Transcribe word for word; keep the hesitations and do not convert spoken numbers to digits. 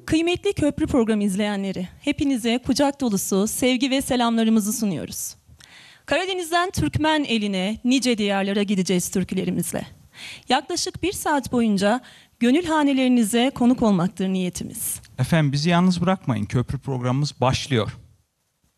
Kıymetli Köprü programı izleyenleri, hepinize kucak dolusu sevgi ve selamlarımızı sunuyoruz. Karadeniz'den Türkmen eline nice diyarlara gideceğiz türkülerimizle. Yaklaşık bir saat boyunca gönül hanelerinize konuk olmaktır niyetimiz. Efendim bizi yalnız bırakmayın, köprü programımız başlıyor.